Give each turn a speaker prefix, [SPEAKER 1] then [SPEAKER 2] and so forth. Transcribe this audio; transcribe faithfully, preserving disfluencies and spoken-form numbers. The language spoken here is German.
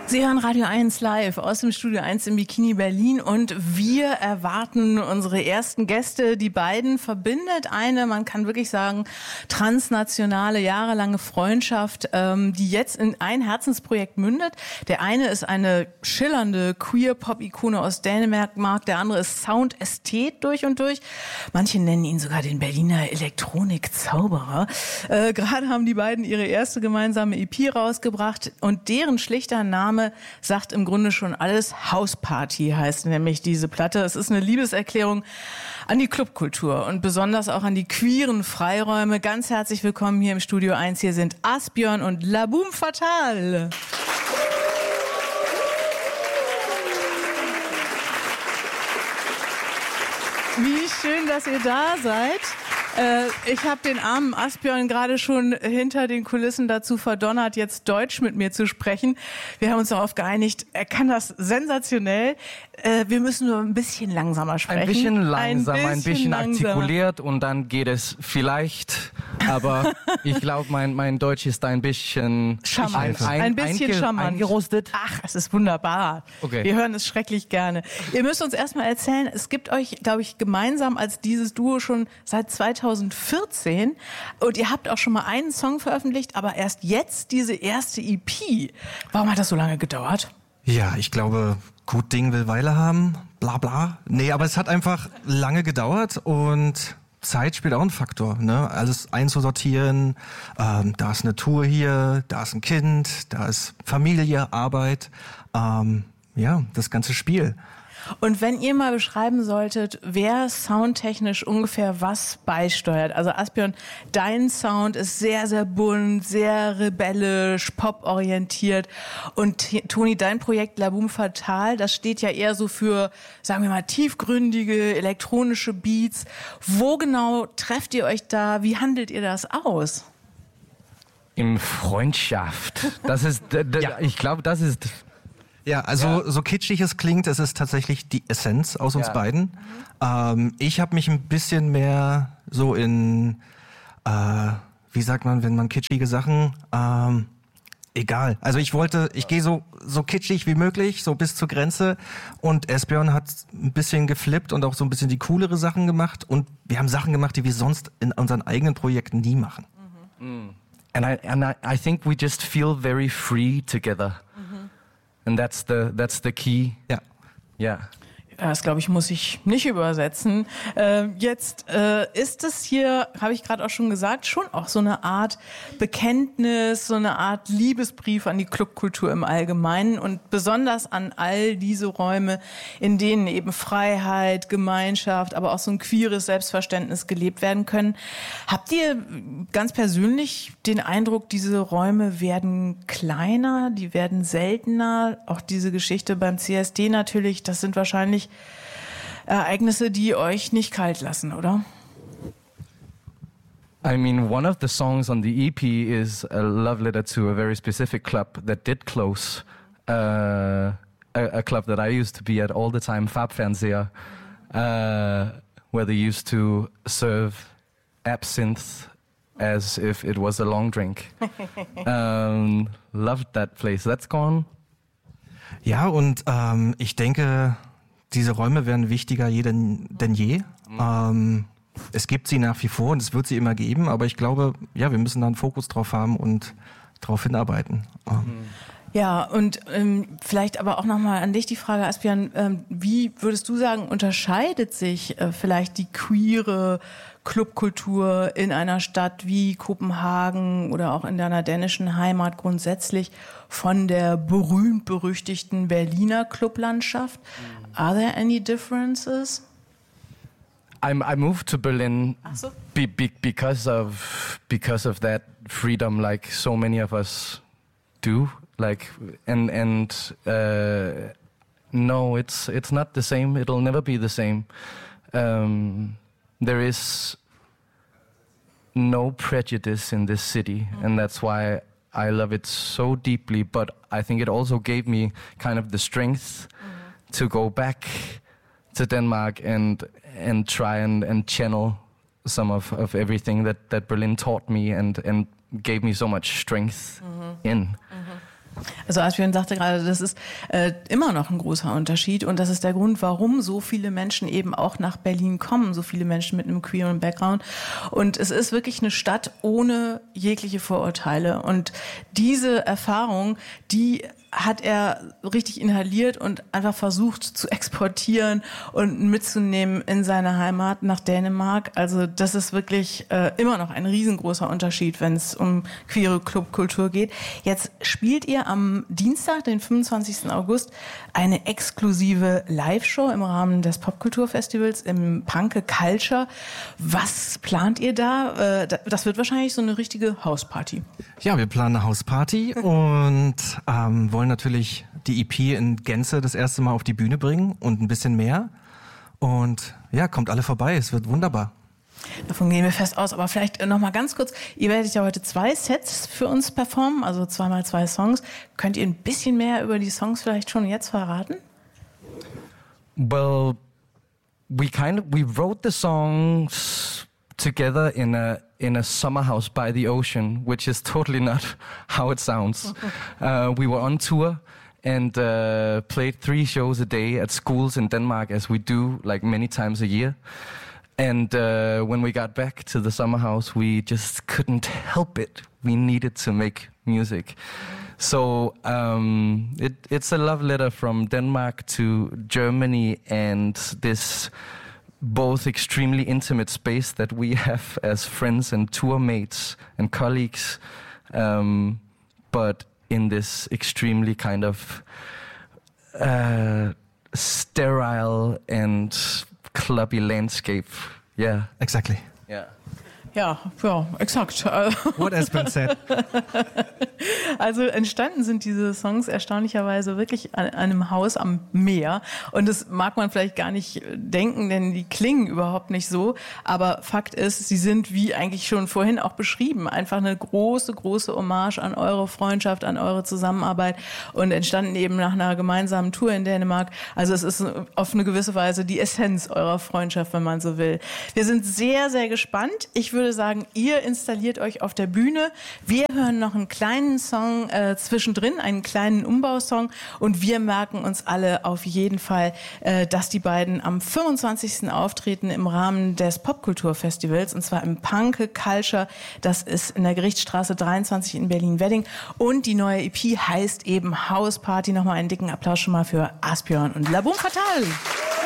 [SPEAKER 1] Sie hören Radio eins live aus dem Studio eins im Bikini Berlin und wir erwarten unsere ersten Gäste. Die beiden verbindet eine, man kann wirklich sagen, transnationale, jahrelange Freundschaft, ähm, die jetzt in ein Herzensprojekt mündet. Der eine ist eine schillernde Queer-Pop-Ikone aus Dänemark, der andere ist Soundästhet durch und durch. Manche nennen ihn sogar den Berliner Elektronik-Zauberer. Äh, gerade haben die beiden ihre erste gemeinsame E P rausgebracht und deren schlichter Name sagt im Grunde schon alles. Hausparty heißt nämlich diese Platte. Es ist eine Liebeserklärung an die Clubkultur und besonders auch an die queeren Freiräume. Ganz herzlich willkommen hier im Studio eins. Hier sind Asbjørn und La Boum Fatale. Wie schön, dass ihr da seid. Ich habe den armen Asbjørn gerade schon hinter den Kulissen dazu verdonnert, jetzt Deutsch mit mir zu sprechen. Wir haben uns darauf geeinigt, er kann das sensationell. Wir müssen nur ein bisschen langsamer sprechen.
[SPEAKER 2] Ein bisschen langsamer, ein bisschen,
[SPEAKER 1] ein bisschen
[SPEAKER 2] artikuliert und dann geht es vielleicht. Aber ich glaube, mein, mein Deutsch ist ein bisschen
[SPEAKER 1] charmant.
[SPEAKER 2] Ein, ein,
[SPEAKER 1] ein bisschen
[SPEAKER 2] einge,
[SPEAKER 1] charmant.
[SPEAKER 2] Eingerostet.
[SPEAKER 1] Ach, es ist wunderbar.
[SPEAKER 2] Okay.
[SPEAKER 1] Wir hören es schrecklich gerne. Ihr müsst uns erstmal erzählen, es gibt euch, glaube ich, gemeinsam als dieses Duo schon seit zweitausendvierzehn und ihr habt auch schon mal einen Song veröffentlicht, aber erst jetzt diese erste E P. Warum hat das so lange gedauert?
[SPEAKER 3] Ja, ich glaube, gut Ding will Weile haben, bla bla. Nee, aber es hat einfach lange gedauert und Zeit spielt auch einen Faktor, ne? Alles einzusortieren, ähm, da ist eine Tour hier, da ist ein Kind, da ist Familie, Arbeit, ähm, ja, das ganze Spiel.
[SPEAKER 1] Und wenn ihr mal beschreiben solltet, wer soundtechnisch ungefähr was beisteuert. Also Asbjørn, dein Sound ist sehr, sehr bunt, sehr rebellisch, poporientiert. Und Toni, dein Projekt La Boum Fatale, das steht ja eher so für, sagen wir mal, tiefgründige, elektronische Beats. Wo genau trefft ihr euch da? Wie handelt ihr das aus?
[SPEAKER 2] In Freundschaft. Das ist, d- d-
[SPEAKER 3] Ja.
[SPEAKER 2] ich glaube, das ist...
[SPEAKER 3] Ja, also
[SPEAKER 2] Ja.
[SPEAKER 3] so kitschig es klingt, es ist tatsächlich die Essenz aus uns
[SPEAKER 2] Ja.
[SPEAKER 3] beiden. Ähm, ich habe mich ein bisschen mehr so in, äh, wie sagt man, wenn man kitschige Sachen, ähm, egal. Also ich wollte, ich gehe so so kitschig wie möglich, so bis zur Grenze. Und Asbjørn hat ein bisschen geflippt und auch so ein bisschen die coolere Sachen gemacht. Und wir haben Sachen gemacht, die wir sonst in unseren eigenen Projekten nie machen.
[SPEAKER 2] Mm. And I and I, I think we just feel very free together. And that's the that's the key.
[SPEAKER 3] Ja.
[SPEAKER 2] Yeah.
[SPEAKER 1] Das, glaube ich, muss ich nicht übersetzen. Äh, jetzt äh, ist es hier, habe ich gerade auch schon gesagt, schon auch so eine Art Bekenntnis, so eine Art Liebesbrief an die Clubkultur im Allgemeinen und besonders an all diese Räume, in denen eben Freiheit, Gemeinschaft, aber auch so ein queeres Selbstverständnis gelebt werden können. Habt ihr ganz persönlich den Eindruck, diese Räume werden kleiner, die werden seltener? Auch diese Geschichte beim C S D natürlich, das sind wahrscheinlich Ereignisse, die euch nicht kalt lassen, oder?
[SPEAKER 2] I mean, one of the songs on the E P is a love letter to a very specific club that did close. Uh, a, a club that I used to be at all the time, Farbfernseher, uh, where they used to serve absinthe as if it was a long drink. um, loved that place. That's gone.
[SPEAKER 3] Ja, und ähm, ich denke, diese Räume werden wichtiger je denn, denn je. Mhm. Ähm, es gibt sie nach wie vor und es wird sie immer geben, aber ich glaube, ja, wir müssen da einen Fokus drauf haben und darauf hinarbeiten.
[SPEAKER 2] Mhm.
[SPEAKER 1] Ja, und ähm, vielleicht aber auch nochmal an dich die Frage, Asbjørn, ähm, wie würdest du sagen, unterscheidet sich äh, vielleicht die queere Clubkultur in einer Stadt wie Kopenhagen oder auch in deiner dänischen Heimat grundsätzlich von der berühmt-berüchtigten Berliner Clublandschaft? Mhm. Are there any differences?
[SPEAKER 2] I'm, I moved to Berlin
[SPEAKER 1] so.
[SPEAKER 2] be, be, because of because of that freedom, like so many of us do. Like and and uh, no, it's it's not the same. It'll never be the same. Um, there is no prejudice in this city, mm. and that's why I love it so deeply. But I think it also gave me kind of the strength mm. to go back to Denmark and and try and, and channel some of, of everything that, that Berlin taught me and, and gave me so much strength mm-hmm. in.
[SPEAKER 1] Mm-hmm. Also Asbjörn sagte gerade, das ist äh, immer noch ein großer Unterschied und das ist der Grund, warum so viele Menschen eben auch nach Berlin kommen, so viele Menschen mit einem queeren Background. Und es ist wirklich eine Stadt ohne jegliche Vorurteile. Und diese Erfahrung, die hat er richtig inhaliert und einfach versucht zu exportieren und mitzunehmen in seine Heimat nach Dänemark. Also das ist wirklich äh, immer noch ein riesengroßer Unterschied, wenn es um queere Clubkultur geht. Jetzt spielt ihr am Dienstag, den fünfundzwanzigsten August, eine exklusive Live-Show im Rahmen des Popkulturfestivals im Panke Culture. Was plant ihr da? Äh, das wird wahrscheinlich so eine richtige Hausparty.
[SPEAKER 3] Ja, wir planen eine Hausparty und ähm, wollen natürlich die E P in Gänze das erste Mal auf die Bühne bringen und ein bisschen mehr. Und ja, kommt alle vorbei, es wird wunderbar.
[SPEAKER 1] Davon gehen wir fest aus, aber vielleicht noch mal ganz kurz, ihr werdet ja heute zwei Sets für uns performen, also zweimal zwei Songs. Könnt ihr ein bisschen mehr über die Songs vielleicht schon jetzt verraten?
[SPEAKER 2] Well, we kind of, we wrote the songs together in a in a summer house by the ocean, which is totally not how it sounds. Uh, we were on tour and uh, played three shows a day at schools in Denmark, as we do like many times a year. And uh, when we got back to the summer house, we just couldn't help it. We needed to make music. So um, it, it's a love letter from Denmark to Germany and this both extremely intimate space that we have as friends and tour mates and colleagues, um, but in this extremely kind of uh, sterile and clubby landscape. Yeah.
[SPEAKER 3] Exactly.
[SPEAKER 2] Yeah.
[SPEAKER 1] Ja, ja, exakt.
[SPEAKER 3] What has been said.
[SPEAKER 1] Also entstanden sind diese Songs erstaunlicherweise wirklich an einem Haus am Meer. Und das mag man vielleicht gar nicht denken, denn die klingen überhaupt nicht so. Aber Fakt ist, sie sind, wie eigentlich schon vorhin auch beschrieben, einfach eine große, große Hommage an eure Freundschaft, an eure Zusammenarbeit und entstanden eben nach einer gemeinsamen Tour in Dänemark. Also es ist auf eine gewisse Weise die Essenz eurer Freundschaft, wenn man so will. Wir sind sehr, sehr gespannt. Ich würde sagen, ihr installiert euch auf der Bühne. Wir hören noch einen kleinen Song äh, zwischendrin, einen kleinen Umbausong und wir merken uns alle auf jeden Fall, äh, dass die beiden am fünfundzwanzigsten auftreten im Rahmen des Popkulturfestivals und zwar im Panke Culture. Das ist in der Gerichtsstraße dreiundzwanzig in Berlin-Wedding und die neue E P heißt eben Hausparty. Nochmal einen dicken Applaus schon mal für Asbjörn und La Boum Fatale.